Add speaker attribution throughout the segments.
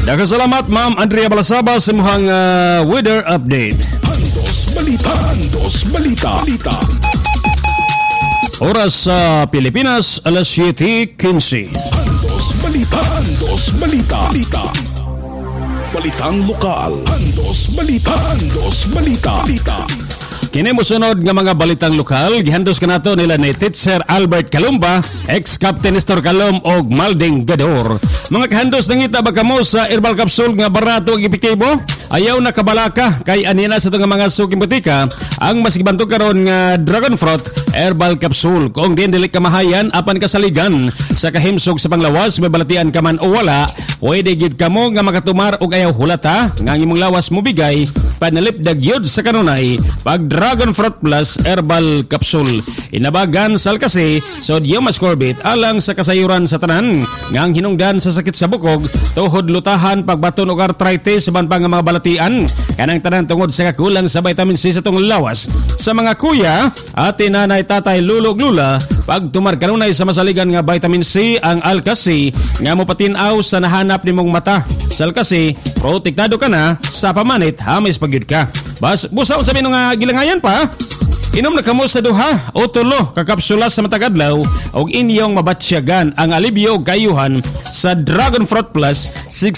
Speaker 1: Nagkasalamat Ma'am Andrea Balasaba sa muhang weather update.
Speaker 2: Andos Balita.
Speaker 1: Oras sa Pilipinas, alas 7:15.
Speaker 2: Andos Balita. Balitang lokal. Andos Balita.
Speaker 1: Kini mosunod nga mga balitang lokal, gihandos kanato nila ni Teacher Albert Calumba, ex-Captain Nestor Calum og Malding Gador. Mga kahandos nangita ba kamo sa herbal capsule nga barato ug epektibo? Ayaw na kabalaka kay anina sa itong mga suking butika ang mas gibantog karon nga Dragon Fruit herbal capsule. Kung din dili kamahayan apan kasaligan sa kahimsog sa panglawas, may balatian ka man o wala, pwede gid kamo nga makatumar og ayaw hulata nga imong lawas mo bigay panalipdag yun sa kanunay pag Dragon Fruit Plus Herbal Capsule. Inabagan sal kasi sodium ascorbate alang sa kasayuran sa tanan ngang hinungdan sa sakit sa bukog, tuhod lutahan, pagbaton og arthritis saban pa nga mga balatian kanang tanan tungod sa kakulang sa vitamin C sa tong lawas. Sa mga kuya, ate, nanay, tatay, lulo ug lula, pag tumar kanunay sa masaligan nga vitamin C ang Alka-C nga mopatinaw sa nahanap nimong mata. Sa Alka-C, protektado ka na sa pamanit hamis pagyud ka. Busaw sabi nga gilangayan pa. Inom na kamo sa duha o tulo ka kapsula sa matag adlaw og inyong mabatsyagan ang alibyo ug kayuhan sa Dragon Fruit Plus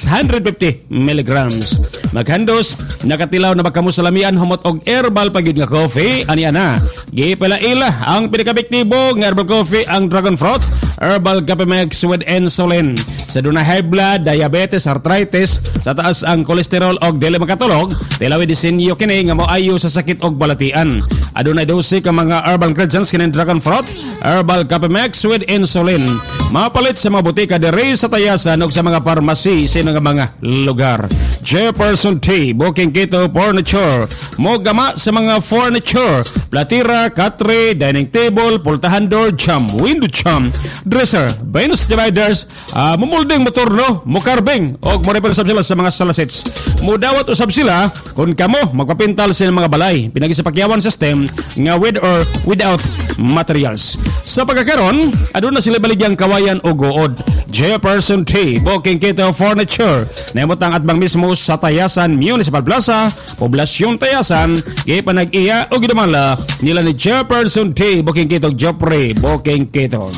Speaker 1: 650 mg. Maghandos, nakatilaw na ba kamo sa lamian humot og herbal pagyud nga coffee? Ani ana, gipala-ila ang pinakabektibo nga herbal coffee ang Dragon Fruit Herbal Capemex with insulin. Sa dunay high blood, diabetes, arthritis, sa taas ang kolesterol og dili makatulog, tilawi disenyo kini nga moayo sa sakit og balatian. Adunay 12 ka mga herbal ingredients kini Dragon Fruit Herbal Capemex with insulin. Mapalit sa mga butika diri sa Tayasan ug sa mga pharmacy sa mga lugar. Jefferson T. Booking Keto Furniture. Mogama sa mga furniture, platira, katre, dining table, pultahan door jam, window jam, dresser, bench dividers, mumulding motorno, mukarbing o mo-repair sila sa mga salasits. Mudawat usab sila kung kamo magpapintal sa mga balay pinagisapakyawan system nga with or without materials. Sa pagkakaron, aduna sila baligyang kawayan o good. Jefferson T. Booking Keto Furniture. Naimutang atbang mismo sa Tayasan Municipal Plaza, Poblasyon Tayasan, gipanag-iya o gidamala nila ni Jefferson T. Booking Keto Joffrey Booking Keto.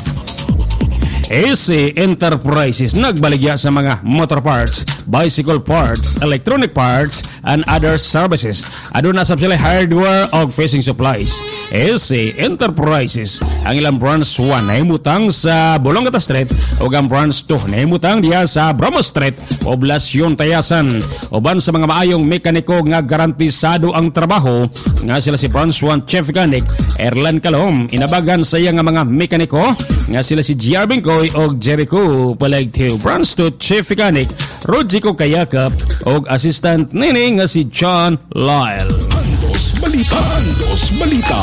Speaker 1: AC Enterprises nagbaligya sa mga motor parts, bicycle parts, electronic parts, and other services. Aduna sab sila hardware og fishing supplies. AC Enterprises, ang ilang branch 1 nahimutang sa Bolongata Street ug ang branch 2 nahimutang diha sa Bromo Street, Poblasyon Tayasan. Uban sa mga maayong mekaniko nga garantisado ang trabaho nga sila si branch 1 Chief Mechanic Erlan Calom. Inabagan sa iya nga mga mekaniko nga sila si GR Bingkoy og Jericho Palegteo. Branch 2 Chief Mechanic Rodrigo Kayakap og assistant nini nga si John Lyle.
Speaker 2: Andos Balita.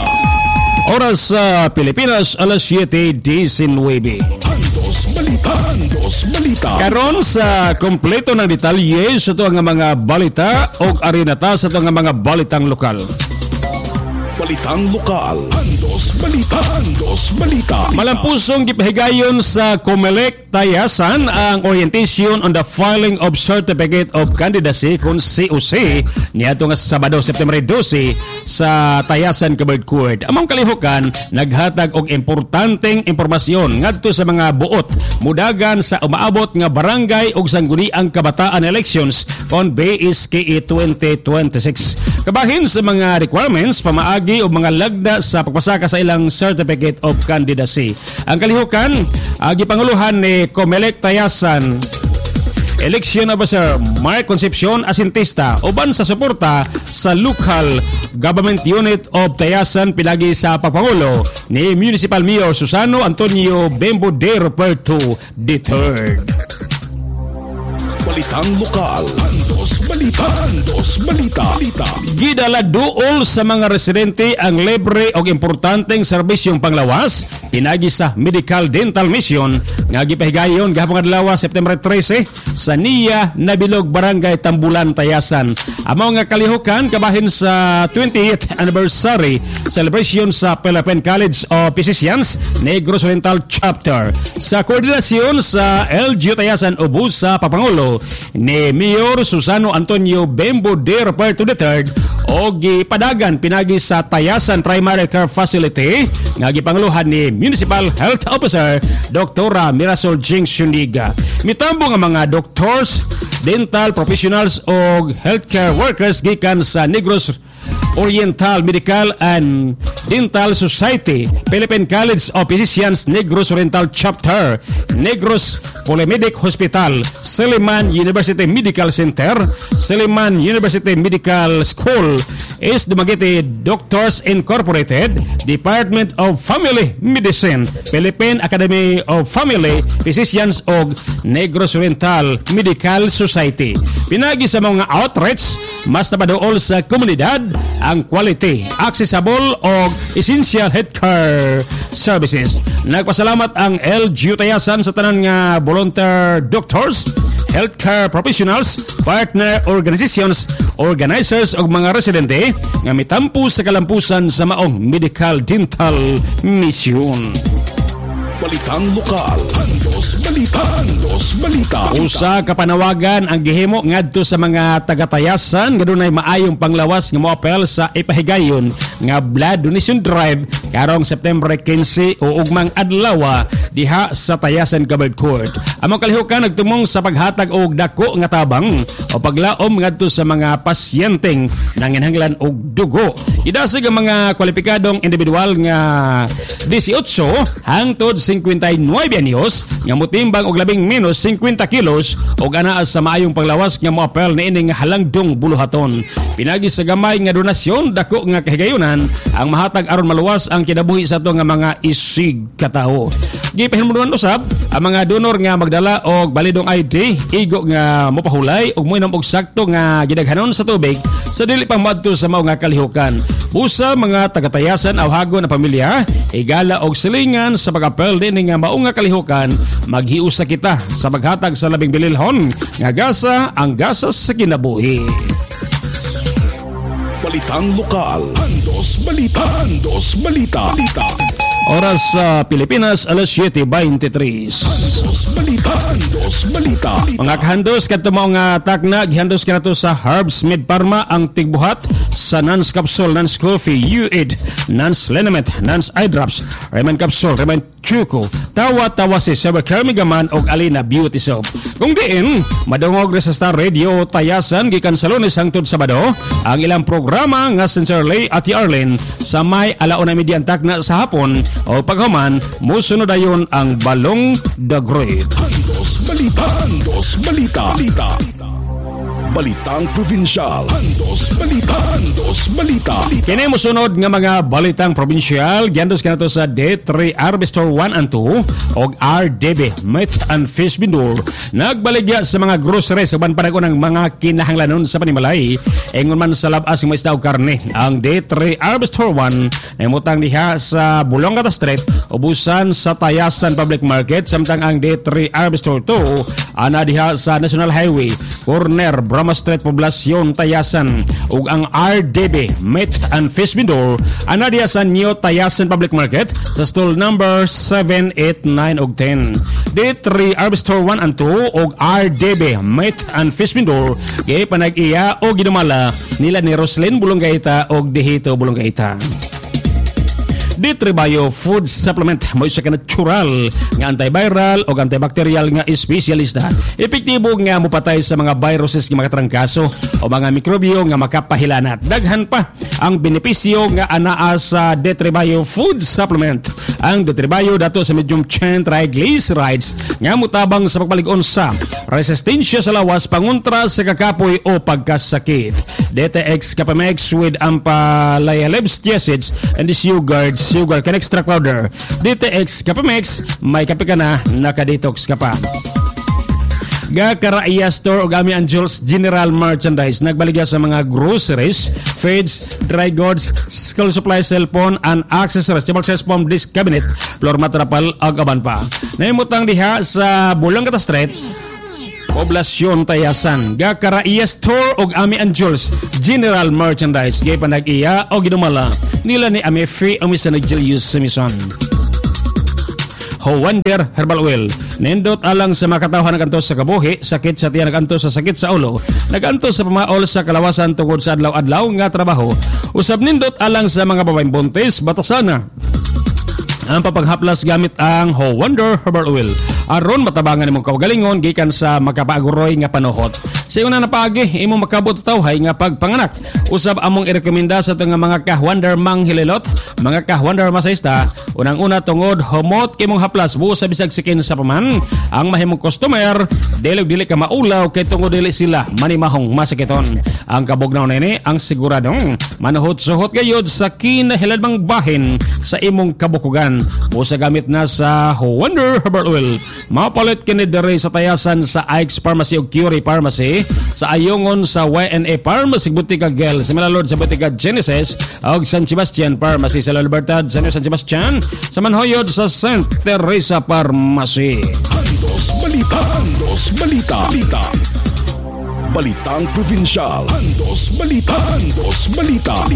Speaker 1: Oras sa Pilipinas, alas 7:19.
Speaker 2: Andos Balita.
Speaker 1: Karon sa kompleto ng detalye sa ito nga mga balita og arinata sa ito nga mga balitang lokal.
Speaker 2: Balitang lokal. Andos Balita.
Speaker 1: Malampusong gipahigayon sa Comelec Tayasan ang orientation on the filing of Certificate of Candidacy kung COC niadto nga Sabado September 12 sa Tayasan Covered Court. Among kalihukan naghatag og importanteng impormasyon ngadto sa mga buot mudagan sa umaabot nga barangay ug sangguniang kabataan elections on BSKE 2026. Kabahin sa mga requirements pamaagi o mga lagda sa pagpasaka sa ilang Certificate of Candidacy. Ang kalihukan gipanguluhan ni Comelec Tayasan Election Officer Mark Concepcion Asintista uban sa suporta sa Local Government Unit of Tayasan pinagi sa pagpangulo ni Municipal Mayor Susano Antonio Bembo de Roberto III.
Speaker 2: Balitang lokal. Andos Balita.
Speaker 1: Gidala duol sa mga residente ang libre og importanteng serbisyong panglawas pinagi sa Medical Dental Mission nga gipahigayon gahapon adlaw September 13 sa Nia Nabilog Barangay Tambulan Tayasan. Amo nga kalihukan kabahin sa 28th anniversary celebration sa Philippine College of Physicians Negros Oriental Chapter sa koordinasyon sa LGU Tayasan ubos sa papangulo ni Mayor Susano Antonio Bembo de Roberto III o gipadagan pinagi sa Tayasan Primary Care Facility nga gipanguluhan ni Municipal Health Officer Dr. Mirasol Jing Shuniga. Mitambo nga mga doctors, dental professionals o healthcare workers gikan sa Negros Oriental Medical and Dental Society, Philippine College of Physicians Negros Oriental Chapter, Negros Polymedic Hospital, Seliman University Medical Center, Seliman University Medical School, East Dumaguete Doctors Incorporated, Department of Family Medicine, Philippine Academy of Family Physicians o Negros Oriental Medical Society. Pinagi sa mga outreach, mas napadool sa komunidad ang quality, accessible o essential healthcare services. Nagpasalamat ang LGU Tayasan sa tanan nga volunteer doctors, healthcare professionals, partner organizations, organizers o mga residente nga mitampo sa kalampusan sa maong medical dental mission.
Speaker 2: Balitang lokal, Andos Balita, Andos Balita.
Speaker 1: Usa ka panawagan ang gihimo ngadto sa mga taga-Tayasan nga dunay maayong panglawas nga moapel sa ipahigayon nga blood donation drive karong September 15 o ugmang adlaw diha sa Tayasan Covered Court. Among kalihukan nagtumong sa paghatag og dako nga tabang o paglaom ngadto sa mga pasyenteng nanginhanglan og dugo. Idasig ang mga kwalipikadong individual nga 18 hangtod 59 anyos nga motimbang og labing minus 50 kilos og anaa sa maayong panglawas nga moapel niining halangdong buluhaton. Pinagi sa gamay nga donasyon dako nga kahigayunan ang mahatag aron maluwas ang kinabuhi sa ato nga mga isig katao. Gipahimuduan usab ang mga donor nga magdala og balidong ID, igo nga mopahulay og moinom og sakto nga gidaghanon sa tubig sa dili pang madto sa mao nga kalihukan. Busa mga taga-Tayasan awhagon na pamilya igala og silingan sa pag-apel din nga mao nga kalihukan maghiusa kita sa paghatag sa labing bililhon nga gasa ang gasa sa kinabuhi.
Speaker 2: Balitang lokal, Andos Balita, Andos Balita.
Speaker 1: Oras sa Pilipinas, alas 7:23.
Speaker 2: Andos Balita, Andos Balita.
Speaker 1: Mga kahandos, kadto mao nga takna, gihandos kanato sa Herbs Med Pharma ang tigbuhat sa Nance Capsule, Nance Coffee, U8, Nance Lenament, Nance Eye Drops, Reman Capsule, Reman Chuko, tawa-tawa si Severcare Megaman og Alina Beauty Soap. Kung diin, madungog na sa Star Radio Tayasan gikan sa Lunes hangtod Sabado ang ilang programa nga Sincerely at Arlene sa may 1:30 takna sa hapon o paghuman musunod ayon ang Balong the Great.
Speaker 2: Andos Balita, Andos Balita. Balitang Probinsyal, Andos Balita, Andos Balita.
Speaker 1: Kini mosunod nga mga balitang probinsyal giandos kanato sa D3 Arbestor 1 and 2 og RDB Meat and Fish Vendor nagbaligya sa mga groceries uban panag ng mga kinahanglanon sa panimalay ingon man sa labas ng isda ug karne. Ang D3 Arbestor 1 namutang diha sa Bulongata Street ubusan sa Tayasan Public Market samtang ang D3 Arbestor 2 ana diha sa National Highway corner Brahma Street Poblasyon Tayasan ug ang RDB Meat and Fish Vendor ana diha sa New Tayasan Public Market sa stall number 7, 8, 9 ug 10. D3 Arbestor 1 and 2 ug RDB Meat and Fish Vendor gay panag-iya o ginumala nila ni Roslyn Bulonggaita ug Dehito Bulonggaita. D3 Bio Food Supplement mo isa ka natural nga antiviral o antibacterial nga espesyalista. Epektibo nga mupatay sa mga viruses nga makatrangkaso o mga mikrobyo nga makapahilanat. Daghan pa ang benepisyo nga anaa sa D3 Bio Food Supplement. Ang D3 Bio dato sa medium chain triglycerides nga mutabang sa pagpalig-on sa resistensya sa lawas pangontra sa kakapoy o pagkasakit. DTX Capamex with ampalaya-lebstiacids and sugar can extract powder. DTX Capamex may kape ka na naka-detox ka pa. Gakaraiya Store o Gami and Jules General Merchandise nagbaligya sa mga groceries, feeds, dry goods, school supplies, cellphone and accessories, table sets, foam, disc cabinet, floor mat, rapal ag aban pa. Naimutang diha sa Bulongata Street Poblasyon Tayasan. Gakaraiya Store og Ami and Jules General Merchandise gay panag-iya o ginumala nila ni Ami Free o misa nag-Julius Simison. Wonder Herbal Oil. Nindot alang sa makatawhan nagantos sa kabuhi, sakit sa tiyan nagantos sa sakit sa ulo, nagantos sa pamaol sa kalawasan tungod sa adlaw-adlaw nga trabaho. Usab nindot alang sa mga babaeng buntis, batasana. Ang papaghaplas gamit ang Wonder Herbal Oil. Aron matabangan imong kaugalingon gikan sa makapaaguroy nga panuhot. Sa una na paagi, imo makabot tawhay nga pagpanganak. Usab among irekomenda sa nga mga ka-Wonder manghililot, mga ka-Wonder masayista, unang-una tungod humot kimong haplas buo sa bisag sikin sa paman. Ang mahimong customer, dili ka maulaw kay tungod dili sila manimahong masakiton. Ang kabugnaw nini ang siguradong manuhot-suhot gayud sa kinahiladmang bahin sa imong kabukugan. Busa gamit na sa Wonder Herbal Oil. Mapalit kini diri sa tayasan sa Ike's Pharmacy ug Curie Pharmacy, sa Ayongon sa YNA Pharmacy Butika Gel, sa Malalod sa Butika Genesis ug San Sebastian Pharmacy, sa La Libertad sa San Sebastian, sa Manhoyod sa St. Teresa Pharmacy.
Speaker 2: Andos Balita. Andos Balita. Balitang Probinsyal. Andos Balita. Andos Balita.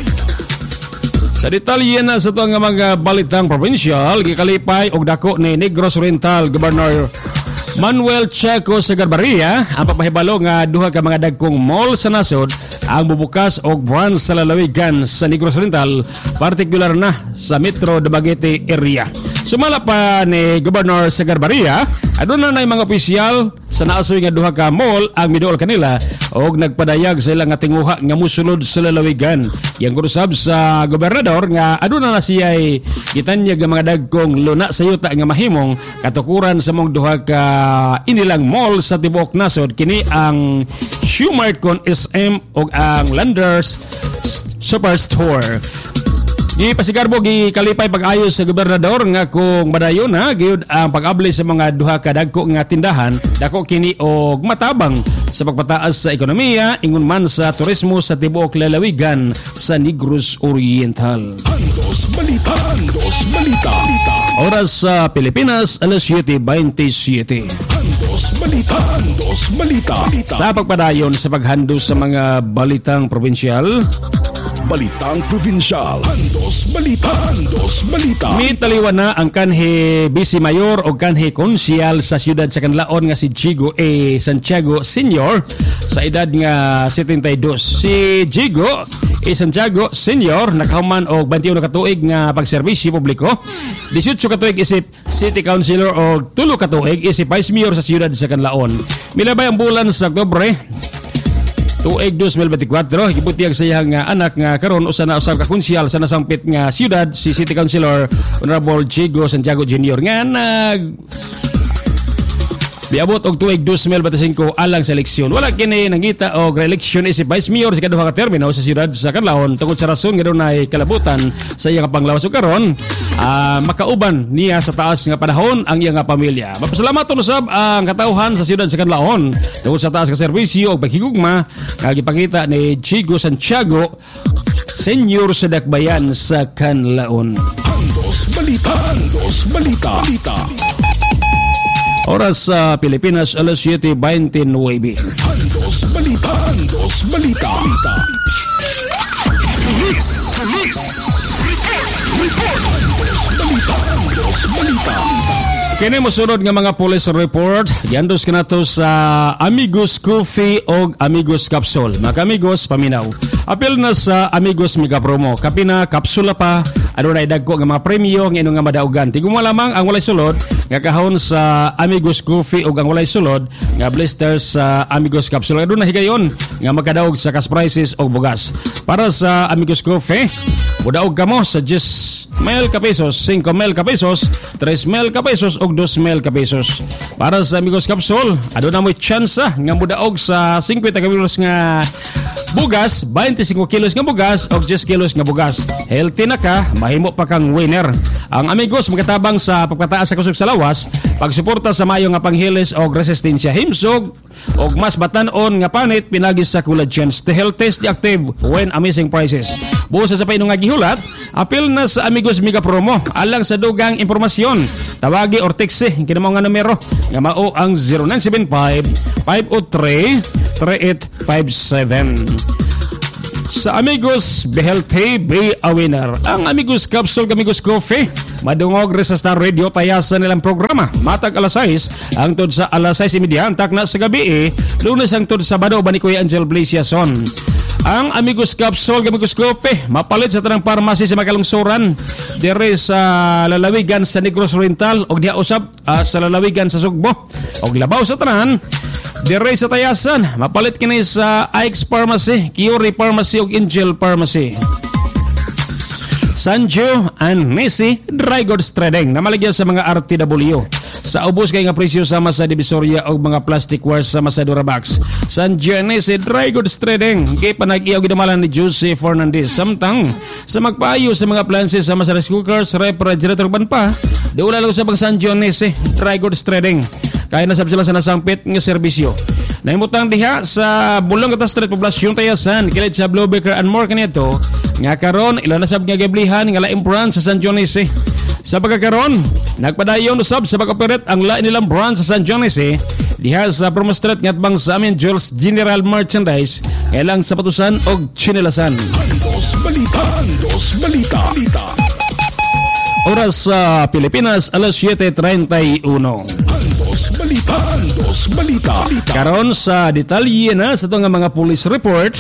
Speaker 1: Sa detalye na sa ito nga mga balitang provincial, gikalipay og dako ni Negros Oriental Governor Manuel Chaco Segarbarria ang papahibalo nga duha ka mga dagkong mall sa nasod ang bubukas og branch sa lalawigan sa Negros Oriental, partikular na sa Metro Dumaguete area. Sumala pa ni Governor Segarbarria, aduna na mga opisyal sa naasoy nga duha ka mall ang miduol kanila og nagpadayag sa ilang nga tinguha nga musulod sa lalawigan. Yang kurusab sa gobernador nga aduna na siya'y gitanyag nga mga dagkong luna sa yuta nga mahimong katukuran sa mong duha ka inilang mall sa tibuok nasod, kini ang Shoemart kon SM og ang Landers Superstore. Gipasigarbo gikalipay pag-ayos sa gobernador nga kung madayon na gayud ang pag-abli sa mga duha ka dagko nga tindahan, dako kini og matabang sa pagpataas sa ekonomiya ingon man sa turismo sa tibuok lalawigan sa Negros Oriental.
Speaker 2: Andos Balita. Andos Balita.
Speaker 1: Oras sa Pilipinas, alas 7:27.
Speaker 2: Andos Balita. Andos Balita.
Speaker 1: Sa pagpadayon sa paghandos sa mga balitang provinsyal,
Speaker 2: Balitang Probinsyal. Andos Balita. Andos Balita.
Speaker 1: mitaliwan na ang kanhi Vice Mayor o kanhi konsyal sa siyudad sa Canlaon nga si Jigo A. Santiago Sr. sa edad nga 72. Si Jigo A. Santiago Sr. nakahuman og 21 ka tuig nga pagserbisyo publiko, 18 ka tuig isip City Councilor o 3 ka tuig isip Vice Mayor sa siyudad sa Canlaon. Milabay ang bulan sa Oktubre tuig 2024, gibutiyag sa iyang anak nga karon usa na usab ka konsyal sa nasampit nga siyudad si City Councilor Honorable Jigo Santiago Jr. nga biabot og tuig 2025 alang sa eleksyon. Wala kini nangita og re-election isip Vice Mayor sa kaduha ka termino sa siyudad sa Canlaon tungod sa rason nga dunay kalabutan sa iyang panglawas ug karon makauban niya sa taas nga panahon ang iyang pamilya. Mapasalamat usab ang katauhan sa siyudad sa Canlaon tungod sa taas ka serbisyo ug paghigugma nga gipakita ni Jigo Santiago Senior sa dakbayan sa Canlaon.
Speaker 2: Andos Balita. Andos Balita.
Speaker 1: Oras sa Pilipinas, alas 7:29.
Speaker 2: Andos Balita. Andos Balita. Andos Balita.
Speaker 1: Kini mosunod nga mga police report, giandos kanato sa Amigos Coffee o Amigos Capsule. Mga amigos, paminaw. Apil na sa Amigos Mega Promo. Kapina kapsula pa, adunay dagko nga mga premyo nga ino nga madaugan. Tiguma lamang ang walay sulod nga kahon sa Amigos Coffee o ang walay sulod nga blisters sa Amigos Capsule. Aduna higayon nga magkadaog sa cash prices o bugas. Para sa Amigos Coffee, mudaog kamo sa 10,000 ka pesos, 5,000 ka pesos, 3,000 ka pesos o 2,000 ka pesos. Para sa Amigos Capsule, aduna mo'y tsansa nga mudaog sa 50 kilos nga bugas, 25 kilos nga bugas o 10 kilos nga bugas. Healthy na ka, mahimo pa kang winner. Ang Amigos magkatabang sa pagpataas sa kusog sa lawas, pagsuporta sa mayo nga panghilis o resistensya himsog o mas batanon nga panit pinagi sa collagen. Stay healthy, stay active when amazing prices. Busa sa painong nga gihulat, apil na sa Amigos Mega Promo. Alang sa dugang impormasyon, tawagi or text kinamo nga numero nga mao ang 0975-503-3857. sa Amigos Behealthy, be a winner. Ang Amigos Capsule, Amigos Coffee, madungog rin sa Star Radio, tayasan nilang programa. Matag alas 6, ang tod sa alas 6:30, antak na sa gabi Lunes ang tod sa Sabado, ba ni Kuya Angel Blasiason. Ang Amigos Capsule, Amigos Coffee, mapalit sa tanang parmasi sa Makalungsuran, dire sa lalawigan sa Negros Oriental, o diha usab sa lalawigan sa Sugbo, o labaw sa tanan, dire sa tayasan, mapalit kini sa Ike's Pharmacy, Kiori Pharmacy ug Angel Pharmacy. Sanjo and Messi Dry Goods Trading na maligya sa mga RTW. Sa ubos kay nga presyo sama sa Divisoria o mga plastic wares sama sa Durabox. Sanjo and Messi Dry Goods Trading kay panag-iyaw gidamalan ni Jose Fernandez. Samtang sa magpaayo sa mga appliances sama sa rice cookers, refrigerator ban pa, doon lang sa bang Sanjo and Messi Dry Goods Trading. Kaya nasab sila sa nasangpit nga serbisyo. Naimutang diha sa Bulong Kata Street, Poblasyon Tayasan, kilid sa Blue Baker and more kanito, nga karon ilan nasab nga gablihan nga laing brand sa San Jose. Sa pagkakaron, nagpadayon usab sa pag-operate ang lain nilang brand sa San Jose diha sa Promo Street nga atbang sa amin Jules General Merchandise, kailang sapatusan og chinelasan.
Speaker 2: Andos Balita.
Speaker 1: Oras sa Pilipinas, alas 7:31.
Speaker 2: Andos Balita.
Speaker 1: Karon sa detalye na sa itong mga police report.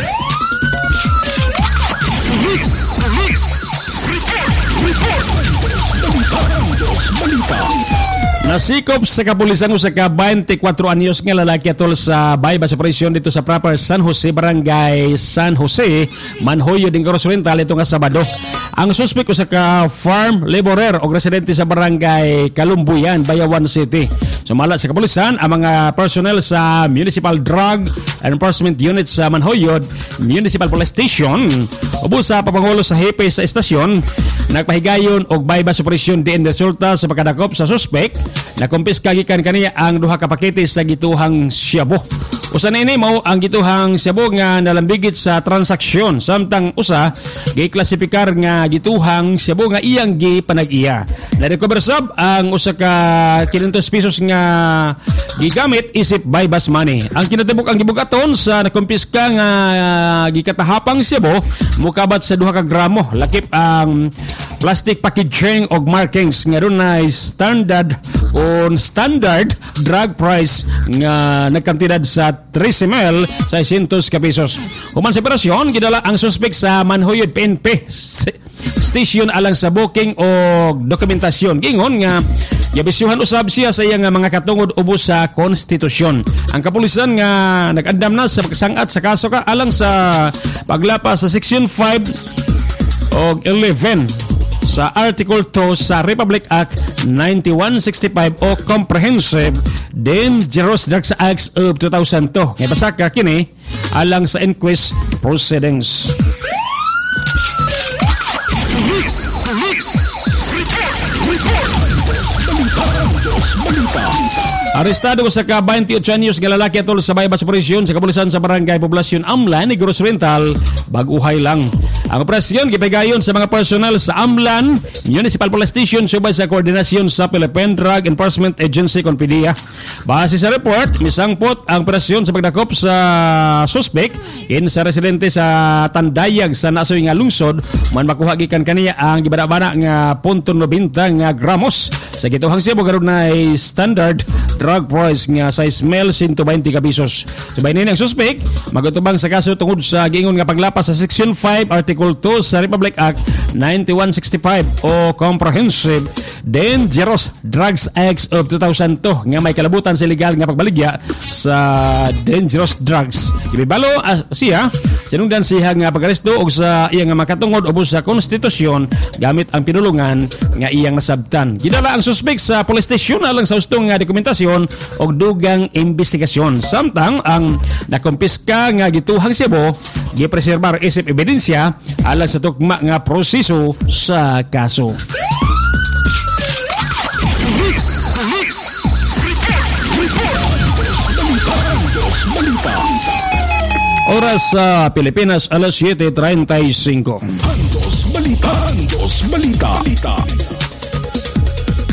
Speaker 2: Andos Balita.
Speaker 1: Nasikop sa kapulisan usa ka 24 anyos nga lalaki atol sa bypass operation dito sa proper San Jose, Barangay San Jose, Manhoyo, Negros Oriental ito nga Sabado. Ang suspect usa ka farm laborer o residente sa Barangay Kalumbuyan, Bayawan City. Sumala sa kapulisan ang mga personnel sa Municipal Drug Enforcement Unit sa Manhoyod Municipal Police Station ubos sa papangulo sa hepe sa estasyon, nagpahigayon og bypass operation diin resulta sa pagkadakop sa suspect. Nakumpiska gikan kaniya ang duha ka pakete sa gituhang syabo. Usa niini mao ang gituhang syabo nga nalambigit sa transaksyon, samtang usa giklasifikar nga gituhang syabo nga iyang gipanag-iya. Na-recover sab ang usa ka 500 pesos nga gigamit isip bypass money. Ang kinatibuk ang gibugaton sa nakumpiska nga gikatahapang syabo mukabat sa 2 ka gramo. Lakip ang plastic packaging og markings nga dunay standard drug price nga nagkantidad sa 3 ml 600 ka pesos. Human sa operasyon, gidala ang suspect sa Manhoyod PNP station alang sa booking o dokumentasyon. Gingon nga yabisyuhan usab siya sa iyang mga katungod ubos sa konstitusyon. Ang kapulisan nga nag-andam na sa pagsangat sa kaso ka alang sa paglapas sa Section 5 o 11 sa Article 2 sa Republic Act 9165 o Comprehensive Dangerous Drugs Act of 2002. Ngay basa ka kini alang sa inquest proceedings. Arestado sa ka 28 anyos nga lalaki atol sa bypass operasyon sa kapulisan sa Barangay Poblasyon Amlan, Negros Oriental, baguhay lang. Ang operasyon gipigayon sa mga personal sa Amlan Municipal Police Station subay sa koordinasyon sa Philippine Drug Enforcement Agency (PDEA). Base sa report, misangpot ang operasyon sa pagdakop sa suspect kin sa residente sa Tandayag sa nasoy nga lungsod man makuha gikan kaniya ang gibana-bana nga 0.90 nga gramos sa gituhang Cebu karon na standard drug price nga size ml 120 ka pesos. Subay nini ang suspect magutubang sa kaso tungod sa giingon nga paglapas sa Section 5 Article 2 sa Republic Act 9165 o Comprehensive Dangerous Drugs Act of 2002 nga may kalabutan sa legal nga pagbaligya sa dangerous drugs. Ibibalo siya sinungdan siya nga pag-aresto og sa iyang nga makatungod ubos sa konstitusyon gamit ang pinulungan nga iyang nasabtan. Gidala ang suspect sa police station alang sa ustong nga dokumentasyon og dugang investigasyon. Samtang ang nakumpiska nga gituhang Cebu gipreserbar isip ebidensya alang sa tukma nga proseso sa kaso. Oras sa Pilipinas, alas 7:35.
Speaker 2: Andos Balita.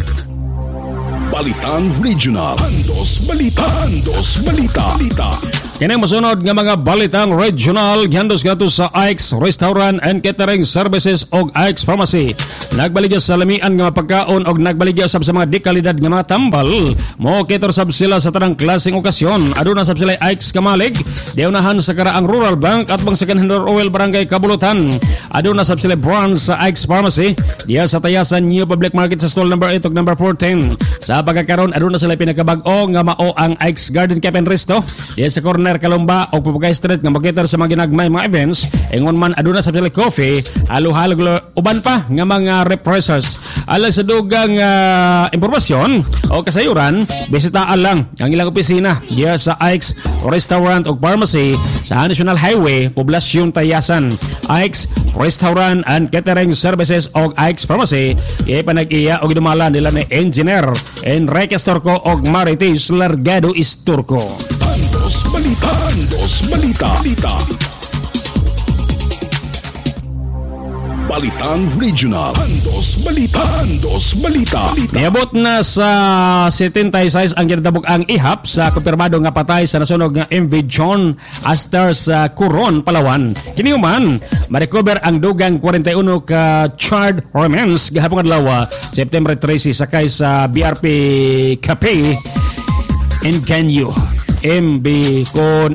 Speaker 2: Balitang Regional. Andos Balita.
Speaker 1: Kini mosunod nga mga balitang regional gihandos kadto sa Ike's Restaurant and Catering Services og Ike's Pharmacy. Nagbaligya sa lamian nga mapagkaon og nagbaligya sab sa mga dekalidad nga mga tambal. Mo kitor sab sila sa tanang klaseng okasyon. Aduna sab sila Ike's Kamalig, diunahan sa karaang Rural Bank at bang second hand oil barangay Kabulutan. Aduna sab sila branch sa Ike's Pharmacy diya sa Tayasan New Public Market sa stall number 8 ug number 14. Sa pagkakaroon aduna sila pinakabag-o nga mao ang Ike's Garden Cafe and Resto diya sa corner Kalumba o Pupugay Street nga magitar sa mga ginagmay mga events. Ingon man aduna sa sila coffee, halo-halo uban pa nga mga refreshers. Alang sa dugang impormasyon o kasayuran, bisitaan lang ang ilang opisina diya sa Ike's Restaurant o Pharmacy sa National Highway, Poblasyon Tayasan. Ike's Restaurant and Catering Services o Ike's Pharmacy ipanag-iya o gidumalan nila ni Engineer Enrique Estorco o Marites Largado Isturco.
Speaker 2: Andos Balita. Balitang Regional. Andos Balita.
Speaker 1: Niabot na sa 76 ang ginatabog ang ihap sa kumpirmado nga patay sa nasunog nga MV John Astor sa Coron, Palawan. Kinihuman, ma-recover ang dugang 41 ka charred remains gahapon adlaw September 13 sakay sa BRP Cape in Ganyo. MB kon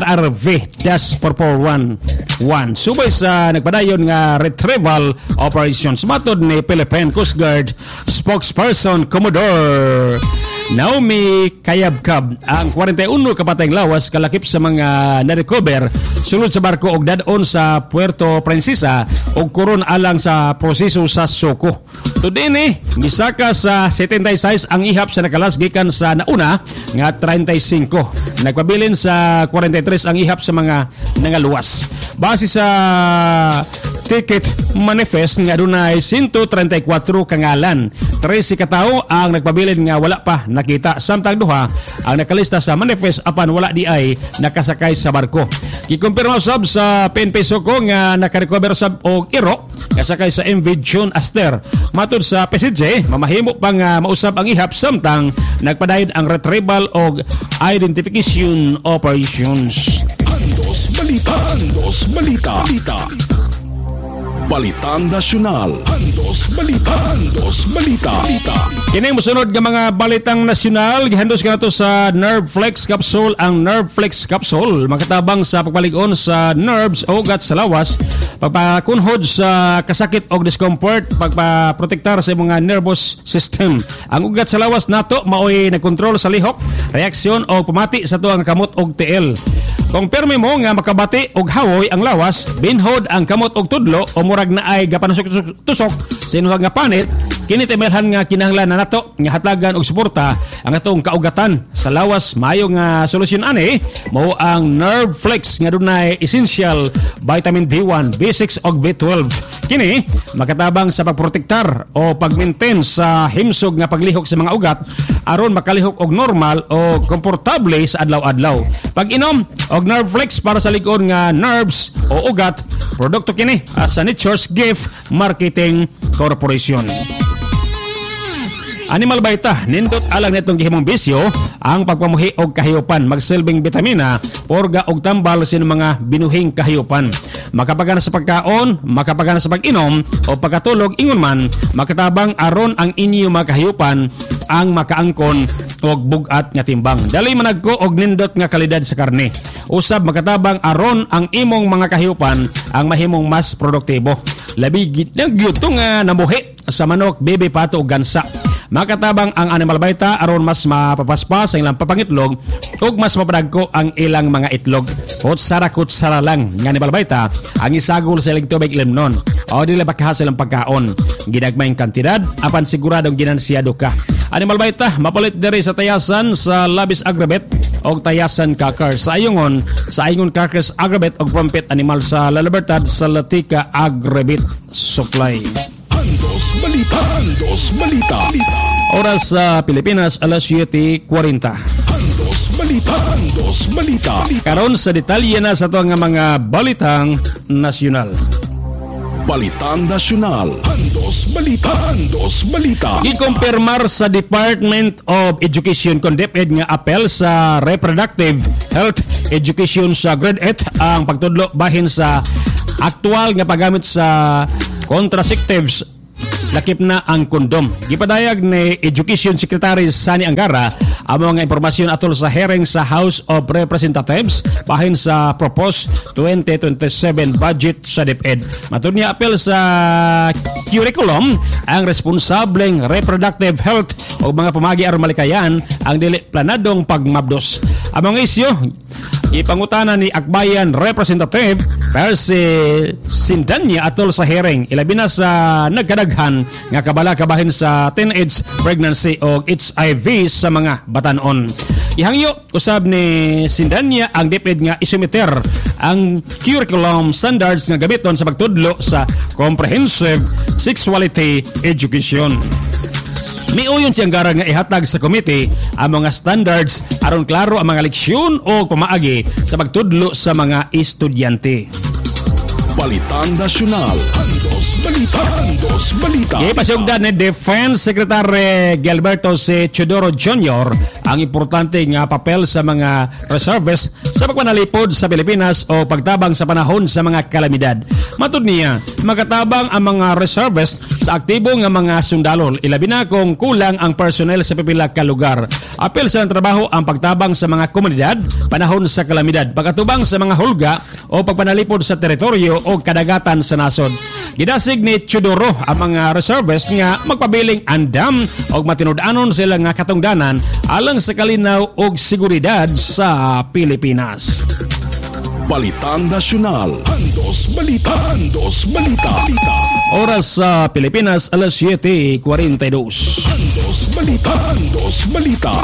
Speaker 1: MRRV-4411 subay sa nagpadayon nga retrieval operations matod ni Philippine Coast Guard spokesperson Commodore Naomi Kayabkab. Ang 41 kapatayng lawas kalakip sa mga na-recover sulod sa barko og dadon sa Puerto Princesa og kuron alang sa proseso sa Soko. Tudini misaka sa 76 ang ihap sa nakalas gikan sa nauna nga 35. Nagpabilin sa 43 ang ihap sa mga nangaluwas. Base sa ticket manifest nga dunay 134 kangalan. 13 katao ang nagpabilin nga wala pa nakita. Samtang duha ang nakalista sa manifest apan wala di ay nakasakay sa barko. Gikumpirma sab sa PNP Soko nga nakarecover sab og iro kasakay sa MV John Astor. Matod sa PCJ, mamahimo pang mausab ang ihap samtang nagpadayon ang retrieval og identification operations.
Speaker 2: Andos Balita. Balitang Nasyonal. Andos Balita.
Speaker 1: Kini mosunod nga mga balitang nasyonal gihandos kanato sa Nerve Flex Capsule. Ang Nerve Flex Capsule makatabang sa pagpalig-on sa nerves o ugat sa lawas, pagpakunhod sa kasakit o discomfort, pagpaprotektar sa mga nervous system. Ang ugat sa lawas nato maoy nagkontrol sa lihok, reaksyon o pamati sa tuang kamot og tiil. Kung permi mo nga makabati og hawoy ang lawas, binhod ang kamot og tudlo o murag na ay gapanusok-tusok sinuhag nga panit, kini temelhan nga kinahanglan na nato nga hatlagan og suporta ang atong kaugatan sa lawas. Mayo nga solusyon ani mao ang Nerve Flex nga dunay essential vitamin B1, B6 ug B12. Kini makatabang sa pagprotektar o pagmaintain sa himsog nga paglihok sa mga ugat aron makalihok og normal o komportable sa adlaw-adlaw. Pag-inom og Nerve Flex para sa lig-on nga nerves o ugat, produkto kini sa Nature's Gift Marketing Corporation. Animal Vita, nindot alang nitong gihimong bisyo ang pagpamuhi og kahiyupan, magsilbing bitamina, porga og tambal sa mga binuhing kahiyupan. Makapagana sa pagkaon, makapagana sa pag-inom o pagkatulog, ingon man makatabang aron ang inyo mga kahiyupan ang makaangkon og bugat nga timbang. Dali managko og nindot nga kalidad sa karne. Usab makatabang aron ang imong mga kahiyupan ang mahimong mas produktibo. Labi gid nga namuhi sa manok, bebe, pato ug gansa. Makatabang ang Animal Vita aron mas mapapaspas ang ilang papangitlog ug mas mapadagko ang ilang mga itlog. Kutsara lang nga Animal Vita ang isagol sa ilang tubig limnon o dili bakahas silang pagkaon. Ginagmayng kantidad apan siguradong ginansyado ka. Animal Vita mapalit diri sa Tayasan sa Labis Agrabet og Tayasan Kakar. Sa Ayungon Kakars Agrabet og Prompet Animal sa La Libertad sa Latika Agrabet Supply.
Speaker 2: Andos Balita.
Speaker 1: Oras sa Pilipinas, alas 7:40.
Speaker 2: Andos Balita.
Speaker 1: Karon sa detalye na sa ito nga mga balitang nasyonal.
Speaker 2: Balitang Nasyonal. Andos Balita. Andos Balita.
Speaker 1: Gikumpirmar sa Department of Education kung DepEd nga apel sa reproductive health education sa grade 8 ang pagtudlo bahin sa aktual nga paggamit sa contraceptives lakip na ang kondom. Gipadayag ni Education Secretary Sani Angara ang mga impormasyon atol sa hearing sa House of Representatives bahin sa proposed 2027 budget sa DepEd. Matud niya apel sa curriculum ang responsableng reproductive health o mga pamagi aron malikayan ang dili planadong pagmabdos. Ang mga isyu ipangutana ni Akbayan Representative Percy Sindanya atol sa hearing ilabi na sa nagkadaghan nga kabala kabahin sa teenage pregnancy o HIV sa mga batanon. Ihangyo usab ni Sindanya ang DepEd nga isumiter ang curriculum standards nga gamiton sa pagtudlo sa comprehensive sexuality education. Miuyon siyang gara nga ihatag sa komite ang mga standards aron klaro ang mga leksyon o pamaagi sa pagtudlo sa mga estudyante.
Speaker 2: Balitang Nasyonal. Andos Balita. Andos Balita.
Speaker 1: Ipasugdan ni Defense Secretary Gilberto C. Chodoro Jr. ang importante nga papel sa mga reservists sa pagpanalipod sa Pilipinas o pagtabang sa panahon sa mga kalamidad. Matud niya, makatabang ang mga reservists sa aktibo nga mga sundalo, ilabi na kung kulang ang personnel sa pipila ka lugar. Apel sa trabaho ang pagtabang sa mga komunidad, panahon sa kalamidad, pagkatubang sa mga hulga o pagpanalipod sa teritoryo o kadagatan sa nasod. Gidasig ni Chodoro ang mga reservists nga magpabiling andam o matinud-anon sila nga katungdanan alang sa kalinaw o seguridad sa Pilipinas.
Speaker 2: Balitang Nasyonal. Andos Balita. Andos Balita.
Speaker 1: Oras sa Pilipinas, alas 7:42.
Speaker 2: Andos Balita. Andos Balita.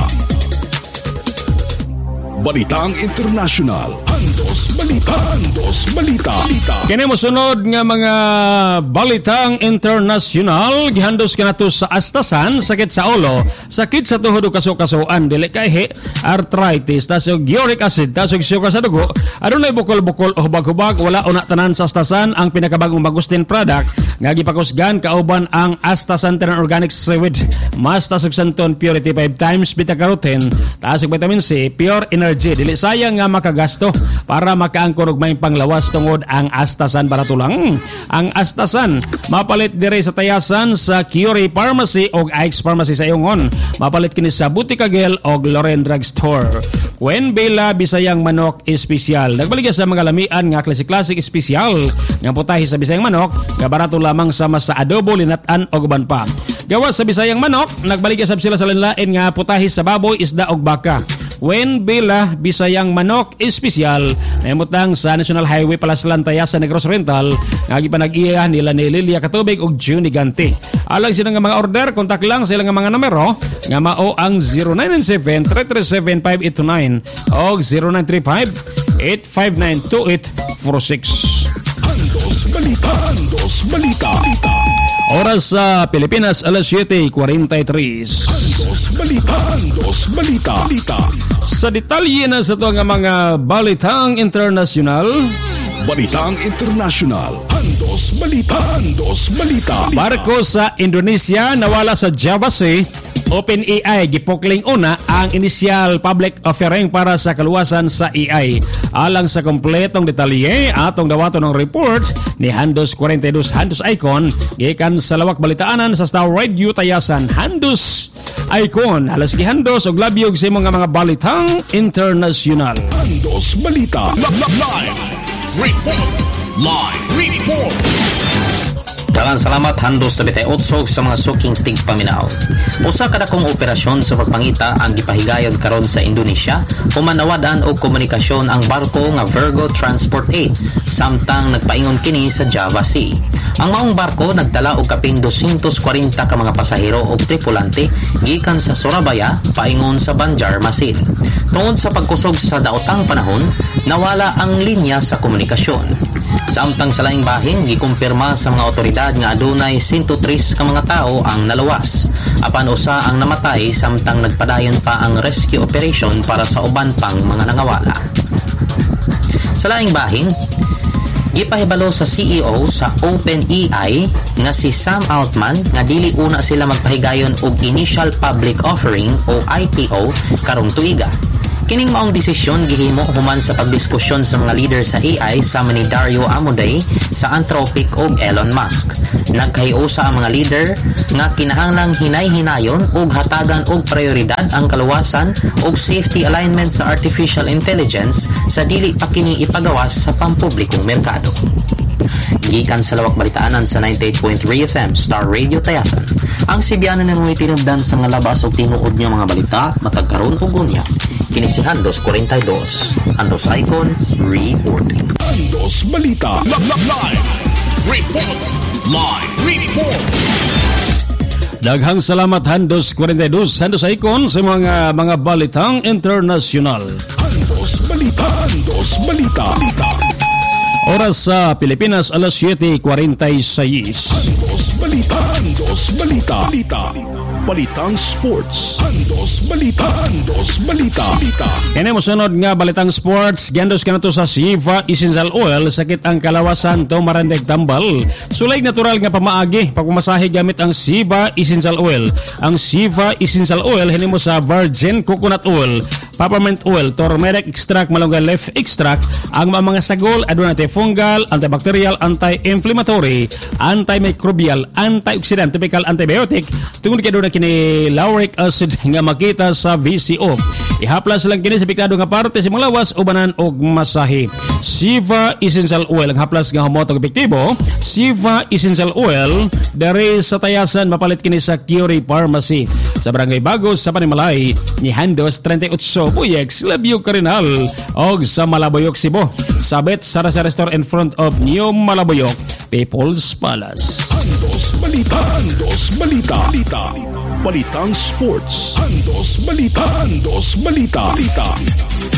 Speaker 2: Balitang Internasyonal. Andos Balita. Andos Balita.
Speaker 1: Kini mo sunod nga mga balitang internasyonal gihandos kanato sa astasan, sakit sa ulo, sakit sa tuhod o kaso-kasuan, dili kay arthritis, tasog uric acid, tasog sugar sa dugo, adunay bukol-bukol o hubag-hubag, wala una tanan sa astasan ang pinakabagong Magustin product nga gipakusgan kauban ang astasan organic seaweed, mas tasog santon purity 5 times beta-carotene, tasog vitamin C, pure energy, dili sayang nga makagasto para makaangkon og may panglawas tungod ang astasan barato lang. Ang astasan mapalit dire sa tayasan sa Curie Pharmacy o Ike's Pharmacy sa Yongon. Mapalit kini sa Butikagel o Loren Drug Store. Kwen Bela Bisayang Manok Espesyal. Nagbalik sa mga lamian nga classic espesyal nga putahe sa Bisayang Manok nga barato lamang sama sa adobo, linatan o guban pa. Gawas sa Bisayang Manok, nagbalik sab sila sa lain nga putahe sa baboy, isda o baka. Wen Bela Bisayang Manok Espesyal nahimutang sa National Highway Palaslan Tayasa Negros Oriental nga gipanag-iya nila ni Lilia Katubig ug Juni Gante. Alang sila nga mga order, kontak lang sila nga mga numero nga mao ang 0997-337-5829 o 0935-859-2846.
Speaker 2: Andos Balita. Andos Balita.
Speaker 1: Oras sa Pilipinas, alas 7:43.
Speaker 2: Andos Balita. Andos Balita.
Speaker 1: Sa detalye na sa ito nga mga balitang internasyonal.
Speaker 2: Balitang Internasyonal. Andos Balita. Andos Balita.
Speaker 1: Barko sa Indonesia nawala sa Java Sea. OpenAI gipukling una ang initial public offering para sa kaluwasan sa AI. Alang sa kompletong detalye atong dawaton ng report ni Handos 42 Handos Icon gikan sa lawak balitaanan sa Star Radio Tayasan. Handos Icon halas gihandos og labyog sa mga balitang internasyonal.
Speaker 2: Andos Balita.
Speaker 3: Live report. Daghang salamat Handos 78 sa mga suking tigpaminaw. Usa ka dakong operasyon sa pagpangita ang gipahigayon karon sa Indonesia human nawadan og komunikasyon ang barko nga Virgo Transport 8 samtang nagpaingon kini sa Java Sea. Ang maong barko nagdala og kapin 240 ka mga pasahero ug tripulante gikan sa Surabaya paingon sa Banjarmasin. Tungod sa pagkusog sa daotang panahon, nawala ang linya sa komunikasyon. Samtang sa laing bahin, gikumpirma sa mga otoridad nga adunay 103 ka mga tao ang nalawas. Apan usa ang namatay samtang nagpadayon pa ang rescue operation para sa uban pang mga nangawala. Sa laing bahin, Gipahibalo sa CEO sa OpenAI nga si Sam Altman nga dili una sila magpahigayon og initial public offering o IPO karong tuiga. Kining maong desisyon gihimo human sa pagdiskusyon sa mga leader sa AI sama ni Dario Amodei sa Anthropic ug Elon Musk. Nagkahiusa ang mga leader nga kinahanglang hinay-hinayon ug hatagan og prioridad ang kaluwasan ug safety alignment sa artificial intelligence sa dili pa kini ipagawas sa pampublikong merkado. Gikan sa Lawak Balitaanan sa 98.3 FM Star Radio Tayasan, ang Sibianan ng mga tinubdan sa nga labas o tinuod niya mga balita matag karon ug unya. Kini si Handos 42, Handos Icon reporting.
Speaker 2: Handos Balita. Live report. Live report.
Speaker 1: Daghang salamat Handos 42, Handos Icon sa mga balitang internasyonal.
Speaker 2: Handos Balita. Handos Balita.
Speaker 1: Oras sa Pilipinas, alas 7:46.
Speaker 2: Handos Balita. Handos Balita. Balitang Sports. Handos Balita. Handos Balita.
Speaker 1: Kini mo sunod nga balitang sports, giandos kanato sa Siva Essential Oil, sakit ang kalawasan to marandeg tambal. Sulay natural nga pamaagi pagpumasahe gamit ang Siva Essential Oil. Ang Siva Essential Oil hinimo sa virgin coconut oil, peppermint oil, turmeric extract, malunggay leaf extract, ang mga sagol aduna antifungal, antibacterial, anti-inflammatory, antimicrobial, antioxidant, typical antibiotic, tungod kay aduna kini lauric acid nga makita sa VCO. Ihaplas lang kini sa pikado nga parte sa mga lawas, ubanan og masahe. Siva Essential Oil ang haplas nga humotog epektibo. Siva Essential Oil dere sa Tayasan, mapalit kini sa Curie Pharmacy sa Barangay Bagos sa Panimalay ni Handos 38 Buyex, Labio Carinal og sa Malaboyok, Cebu. Sabit sa restaurant in front of New Malaboyok People's Palace.
Speaker 2: Handos Balita. Handos Balita. Balitang Sports. Handos Balita. Handos Balita.